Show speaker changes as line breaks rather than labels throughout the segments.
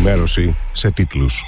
ενημέρωση σε τίτλους.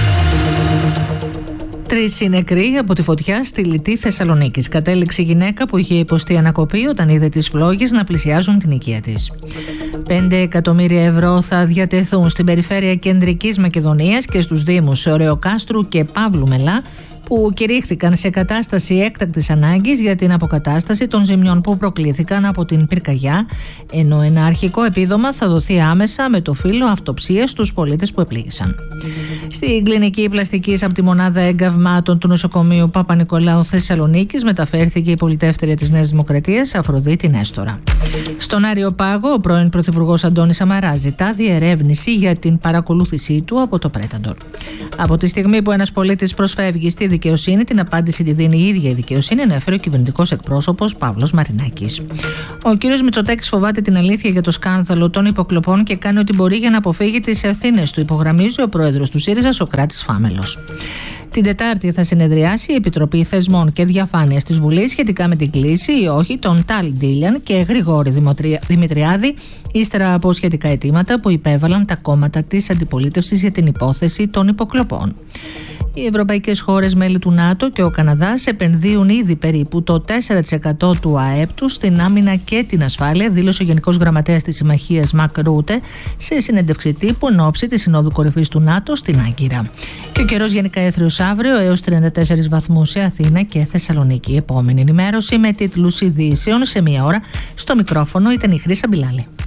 3 οι νεκροί από τη φωτιά στη Λιτή Θεσσαλονίκης. Κατέληξε η γυναίκα που είχε υποστεί ανακοπή όταν είδε τις φλόγες να πλησιάζουν την οικία της. 5 εκατομμύρια ευρώ θα διατεθούν στην περιφέρεια Κεντρικής Μακεδονίας και στους δήμους Ωρεοκάστρου και Παύλου Μελά, που κηρύχθηκαν σε κατάσταση έκτακτης ανάγκης για την αποκατάσταση των ζημιών που προκλήθηκαν από την πυρκαγιά, ενώ ένα αρχικό επίδομα θα δοθεί άμεσα με το φύλλο αυτοψίας στους πολίτες που επλήγησαν. Στην κλινική πλαστικής από τη μονάδα εγκαυμάτων του νοσοκομείου Παπα-Νικολάου Θεσσαλονίκης μεταφέρθηκε η πολιτεύτερια της Νέας Δημοκρατίας Αφροδίτη Νέστορα. Στον Άριο Πάγο, ο πρώην Πρωθυπουργός Αντώνης Σαμαράς ζητά διερεύνηση για την παρακολούθησή του από το Πρέταντορ. Από τη στιγμή που ένας πολίτης προσφεύγει στη δικαιοσύνη, την απάντηση τη δίνει η ίδια η δικαιοσύνη, ανέφερε ο κυβερνητικός εκπρόσωπος Παύλος Μαρινάκης. Ο κύριος Μητσοτάκης φοβάται την αλήθεια για το σκάνδαλο των υποκλοπών και κάνει ό,τι μπορεί για να αποφύγει τις ευθύνες του, υπογραμμίζει ο πρόεδρος του ΣΥΡΙΖΑ, Σωκράτης Φάμελος. Την Τετάρτη θα συνεδριάσει η Επιτροπή Θεσμών και Διαφάνειας της Βουλής σχετικά με την κλήση ή όχι των Τάλ Ντίλιαν και Γρηγόρη Δημητριάδη, ύστερα από σχετικά αιτήματα που υπέβαλαν τα κόμματα της αντιπολίτευσης για την υπόθεση των υποκλοπών. Οι ευρωπαϊκές χώρες μέλη του ΝΑΤΟ και ο Καναδάς επενδύουν ήδη περίπου το 4% του ΑΕΠ τους στην άμυνα και την ασφάλεια, δήλωσε ο Γενικός Γραμματέας της Συμμαχίας Μακ Ρούτε σε συνέντευξη τύπου εν ώψη της Συνόδου Κορυφής του ΝΑΤΟ στην Άγκυρα. Και ο καιρός γενικά έθριος αύριο έως 34 βαθμούς σε Αθήνα και Θεσσαλονίκη. Επόμενη ενημέρωση με τίτλους ειδήσεων σε 1 ώρα. Στο μικρόφωνο ήταν η Χρύσα Μπιλάλη.